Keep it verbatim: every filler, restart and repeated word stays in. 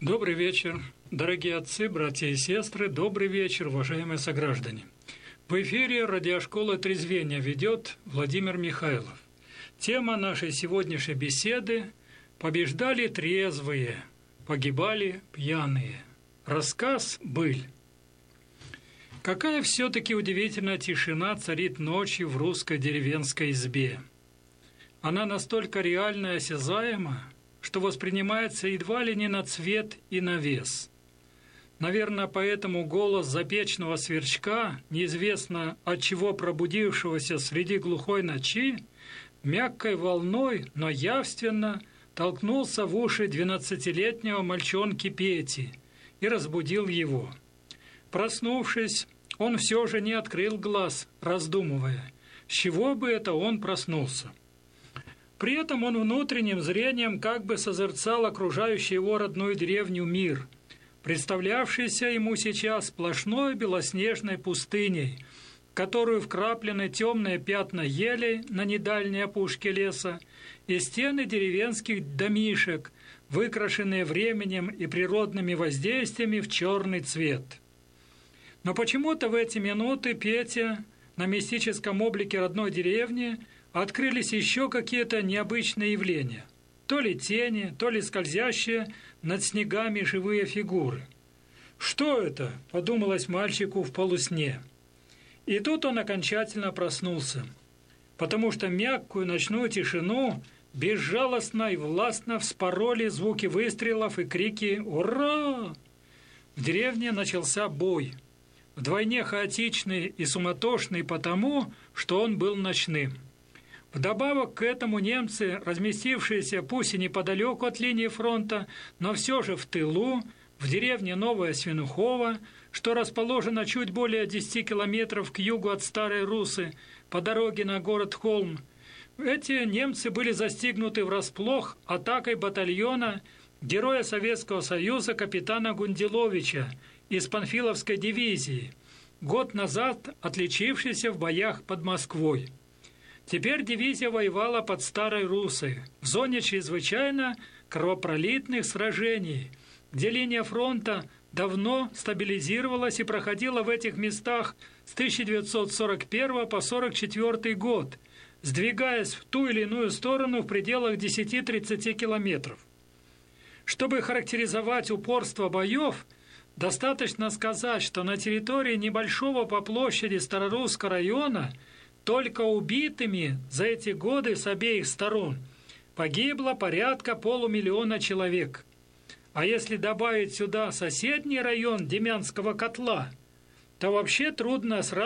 Добрый вечер, дорогие отцы, братья и сестры, добрый вечер, уважаемые сограждане. В эфире радиошкола «Трезвение» ведет Владимир Михайлов. Тема нашей сегодняшней беседы «Побеждали трезвые, погибали пьяные». Рассказ «Быль». Какая все-таки удивительная тишина царит ночью в русской деревенской избе. Она настолько реальна и осязаема, что воспринимается едва ли не на цвет и на вес. Наверное, поэтому голос запечного сверчка, неизвестно от чего пробудившегося среди глухой ночи, мягкой волной, но явственно толкнулся в уши двенадцатилетнего мальчонки Пети и разбудил его. Проснувшись, он все же не открыл глаз, раздумывая, с чего бы это он проснулся. При этом он внутренним зрением как бы созерцал окружающий его родную деревню мир, представлявшийся ему сейчас сплошной белоснежной пустыней, в которую вкраплены темные пятна елей на недальней опушке леса и стены деревенских домишек, выкрашенные временем и природными воздействиями в черный цвет. Но почему-то в эти минуты Петя на мистическом облике родной деревни открылись еще какие-то необычные явления. То ли тени, то ли скользящие над снегами живые фигуры. «Что это?» – подумалось мальчику в полусне. И тут он окончательно проснулся, потому что мягкую ночную тишину безжалостно и властно вспороли звуки выстрелов и крики «Ура!». В деревне начался бой, вдвойне хаотичный и суматошный потому, что он был ночным. Вдобавок к этому немцы, разместившиеся пусть и неподалеку от линии фронта, но все же в тылу, в деревне Новая Свинухова, что расположена чуть более десяти километров к югу от Старой Русы, по дороге на город Холм, эти немцы были застигнуты врасплох атакой батальона героя Советского Союза капитана Гунделовича из Панфиловской дивизии, год назад отличившейся в боях под Москвой. Теперь дивизия воевала под Старой Русой, в зоне чрезвычайно кровопролитных сражений, где линия фронта давно стабилизировалась и проходила в этих местах с тысяча девятьсот сорок первого по сорок четвёртый год, сдвигаясь в ту или иную сторону в пределах десяти-тридцати километров. Чтобы характеризовать упорство боев, достаточно сказать, что на территории небольшого по площади Старорусского района только убитыми за эти годы с обеих сторон погибло порядка полумиллиона человек. А если добавить сюда соседний район Демянского котла, то вообще трудно сразу